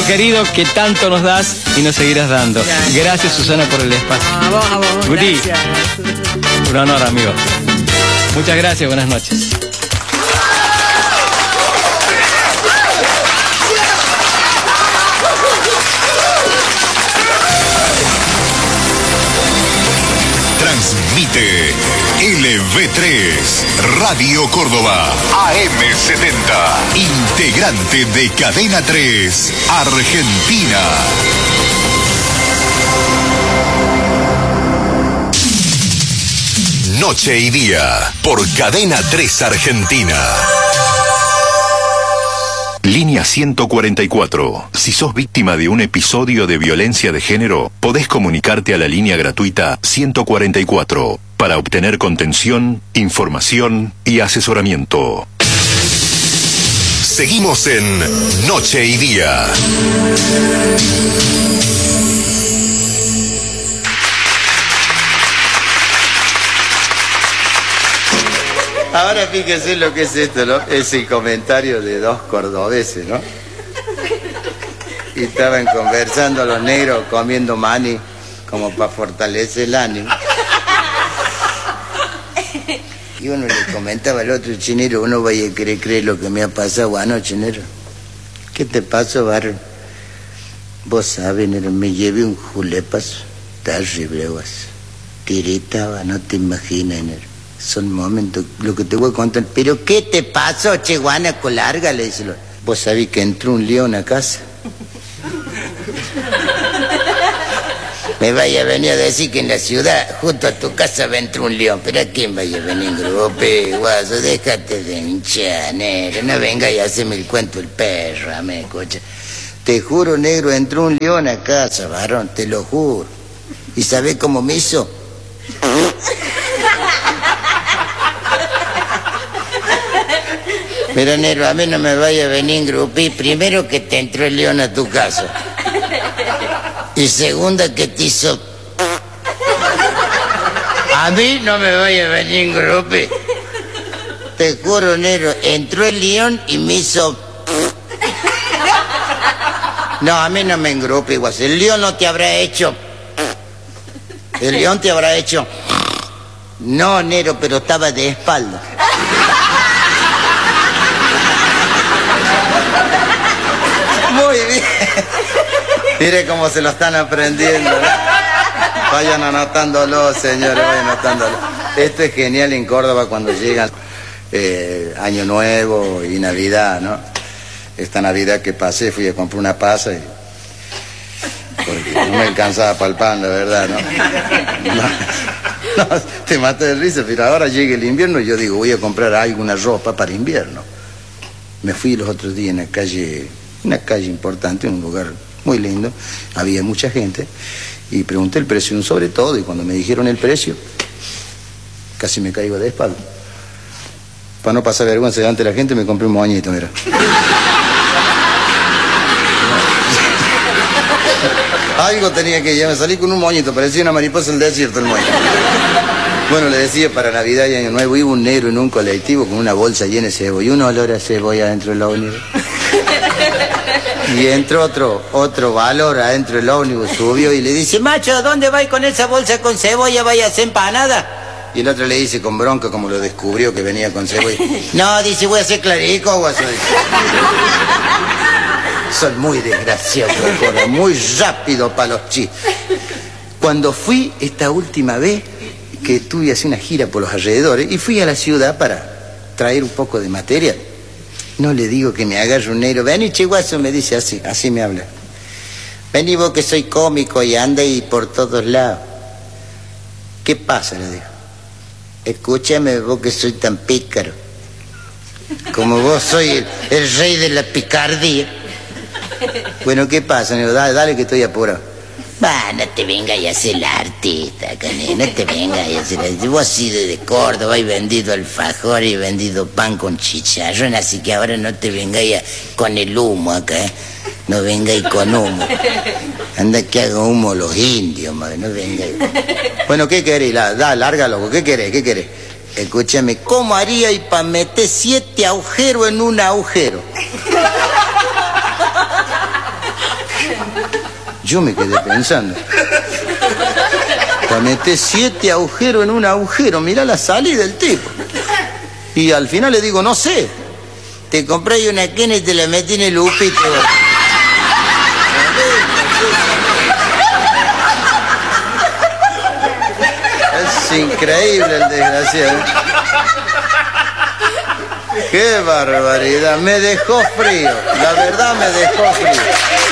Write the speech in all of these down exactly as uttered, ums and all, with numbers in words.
querido, que tanto nos das y nos seguirás dando. Gracias, gracias Susana, por el espacio. A vos, a vos, Guti, gracias. un honor, amigo. Muchas gracias, buenas noches. Transmite L V tres, Radio Córdoba, A M setenta, integrante de Cadena tres, Argentina. Noche y día, por Cadena tres Argentina. Línea ciento cuarenta y cuatro. Si sos víctima de un episodio de violencia de género, podés comunicarte a la línea gratuita ciento cuarenta y cuatro para obtener contención, información y asesoramiento. Seguimos en Noche y Día. Ahora fíjese lo que es esto, ¿no? Es el comentario de dos cordobeses, ¿no? Y estaban conversando los negros comiendo maní como para fortalecer el ánimo. Y uno le comentaba al otro: chinero, uno vaya a querer creer lo que me ha pasado anoche, negro. ¿Qué te pasó, barro? Vos sabes, negro, me llevé un julepazo terrible, vos. Tiritaba, no te imaginas, negro. Son momentos, lo que te voy a contar. ¿Pero qué te pasó, che, guanaco larga? Le dice. ¿Vos sabés que entró un león a casa? Me vaya a venir a decir que en la ciudad, junto a tu casa, va a entrar un león. ¿Pero a quién vaya a venir, grupo? Guaso, déjate de hinchar, negro. No venga y haceme el cuento el perro, me escucha. Te juro, negro, entró un león a casa, varón, te lo juro. ¿Y sabés cómo me hizo? Pero, negro, a mí no me vaya a venir grupí. Primero, que te entró el león a tu casa. Y segunda, que te hizo... A mí no me vaya a venir grupí. Te juro, negro, entró el león y me hizo... No, a mí no me engrupe, igual. El león no te habrá hecho... El león te habrá hecho... No, negro, pero estaba de espalda. Muy bien. Mire cómo se lo están aprendiendo. Vayan anotándolo, señores, vayan anotándolo. Esto es genial en Córdoba cuando llegan eh, Año Nuevo y Navidad, ¿no? Esta Navidad que pasé, fui a comprar una pasa y... porque no me alcanzaba para el pan, la verdad, ¿no? No, no, te maté de risa, pero ahora llega el invierno y yo digo, voy a comprar alguna ropa para invierno. Me fui los otros días en la calle... una calle importante, un lugar muy lindo, había mucha gente, y pregunté el precio de un sobre todo, y cuando me dijeron el precio, casi me caigo de espalda. Para no pasar vergüenza delante de la gente, me compré un moñito, mira. Algo tenía que ya me salí con un moñito, parecía una mariposa del desierto el moñito. Bueno, le decía, para Navidad y Año Nuevo iba un negro en un colectivo con una bolsa llena de cebolla, y un olor a cebolla adentro del ómnibus. Y entró otro, otro valor adentro del ómnibus, subió y le dice: macho, ¿dónde vais con esa bolsa con cebolla? ¿Vais a hacer empanada? Y el otro le dice con bronca, como lo descubrió que venía con cebolla: no, dice, voy a hacer clarico, guaso. Son muy desgraciados, muy rápido para los chistes. Cuando fui esta última vez, que tuve así una gira por los alrededores, y fui a la ciudad para traer un poco de material, no le digo que me agarre un negro. Vení, che, guaso, me dice así, así me habla. Vení vos que soy cómico y anda y por todos lados. ¿Qué pasa? Le digo. Escúchame, vos que soy tan pícaro. Como vos soy el, el rey de la picardía. Bueno, ¿qué pasa? Le digo, dale, dale que estoy apurado. Va, no te vengas a hacer el artista, cané, no te vengas a hacer el... Vos has sido de Córdoba y vendido alfajor y vendido pan con chicharrón, así que ahora no te vengáis con el humo acá, ¿eh? No vengáis con humo. Anda que haga humo los indios, madre, no vengáis. Bueno, ¿qué querés? La, da, lárgalo, ¿qué querés? ¿Qué querés? Escúchame, ¿cómo haría y para meter siete agujeros en un agujero? Yo me quedé pensando. Para meter siete agujeros en un agujero, mirá la salida del tipo. Y al final le digo, no sé. Te compré una quena y te la metí en el upito. Es increíble el desgraciado. ¡Qué barbaridad! Me dejó frío. La verdad me dejó frío.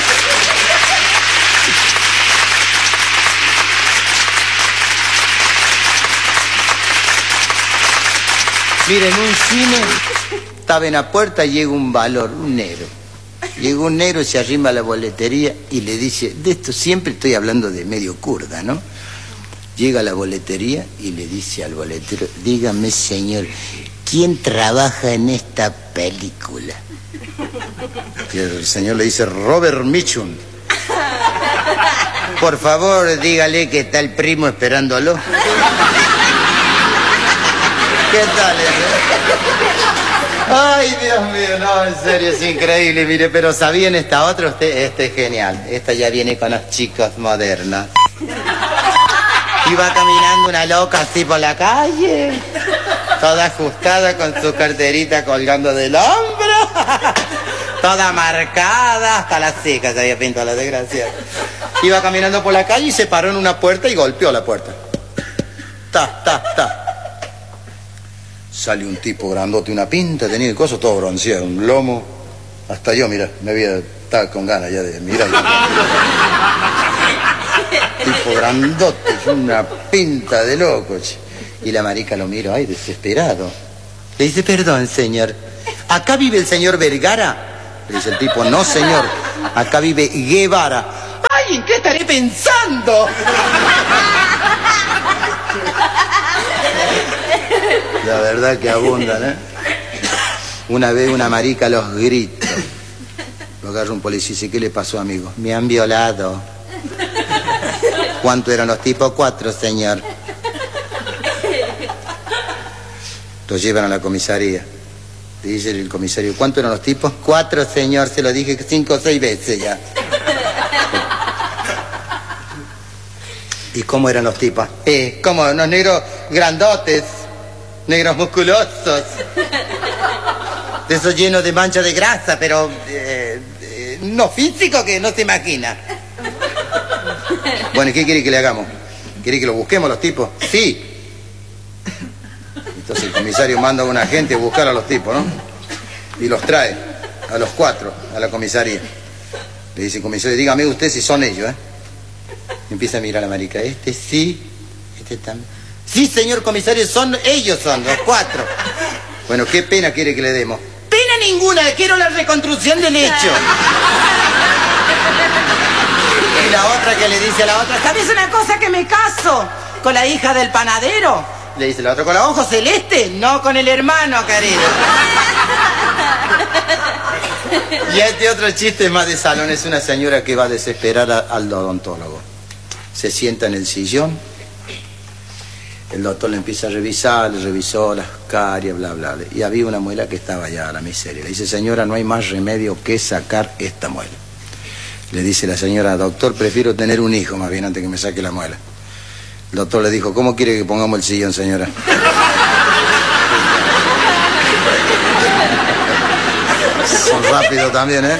Miren, un cine, estaba en la puerta y llega un valor, un negro. Llega un negro, se arrima a la boletería y le dice, de esto siempre estoy hablando de medio kurda, ¿no? Llega a la boletería y le dice al boletero, dígame señor, ¿quién trabaja en esta película? Y el señor le dice, Robert Mitchum. Por favor, dígale que está el primo esperándolo. ¿Qué tal, eh? Ay, Dios mío, no, en serio, es increíble, mire, pero ¿sabían esta otra? Usted, este es genial. Esta ya viene con las chicas modernas. Iba caminando una loca así por la calle, toda ajustada con su carterita colgando del hombro, toda marcada, hasta las cejas se había pintado la desgracia. Iba caminando por la calle y se paró en una puerta y golpeó la puerta. Ta, ta, ta. Sale un tipo grandote, una pinta, tenía el coso todo bronceado, un lomo. Hasta yo, mira, me había estaba con ganas ya de mirar. Tipo grandote, una pinta de loco. Y la marica lo miro, ay, desesperado. Le dice, perdón, señor, ¿acá vive el señor Vergara? Le dice el tipo, no, señor, acá vive Guevara. Ay, ¿en qué estaré pensando? La verdad que abundan, ¿eh? Una vez una marica a los gritos. Lo agarra un policía y dice, ¿qué le pasó, amigo? Me han violado. ¿Cuánto eran los tipos? Cuatro, señor. Los llevan a la comisaría. Le dice el comisario, ¿cuánto eran los tipos? Cuatro, señor, se lo dije cinco o seis veces ya. ¿Y cómo eran los tipos? Eh, como unos negros grandotes, negros musculosos, de esos llenos de mancha de grasa, pero eh, eh, no físico que no se imagina. Bueno, ¿y qué quiere que le hagamos? ¿Quiere que lo busquemos los tipos? Sí. Entonces el comisario manda a un agente a buscar a los tipos, ¿no? Y los trae a los cuatro a la comisaría. Le dice el comisario, dígame usted si son ellos, ¿eh? Y empieza a mirar a la marica. Este sí, este también. Sí, señor comisario, son ellos, son los cuatro. Bueno, ¿qué pena quiere que le demos? Pena ninguna, quiero la reconstrucción del hecho. Y la otra que le dice a la otra, ¿sabes una cosa? Que me caso con la hija del panadero. Le dice la otra, ¿con la ojo celeste? No, con el hermano, querido. Y este otro chiste más de salón, es una señora que va a desesperar a, al odontólogo. Se sienta en el sillón, el doctor le empieza a revisar, le revisó las caries, bla, bla, bla, y había una muela que estaba ya a la miseria. Le dice, señora, no hay más remedio que sacar esta muela. Le dice la señora, doctor, prefiero tener un hijo más bien antes que me saque la muela. El doctor le dijo, ¿cómo quiere que pongamos el sillón, señora? Son rápidos también, ¿eh?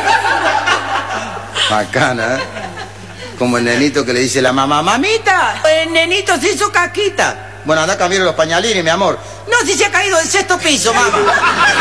Bacana, ¿eh? Como el nenito que le dice la mamá, mamita, el nenito se hizo caquita. Bueno, anda a cambiar los pañalines, mi amor. No, si se ha caído del sexto piso, mamá.